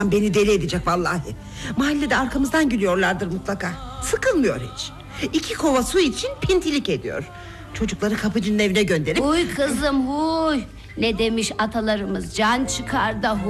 Beni deli edecek vallahi. Mahallede arkamızdan gülüyorlardır mutlaka. Sıkılmıyor hiç. 2 kova su için pintilik ediyor. Çocukları kapıcının evine gönderip... Huy kızım huy. Ne demiş atalarımız, can çıkar da huy.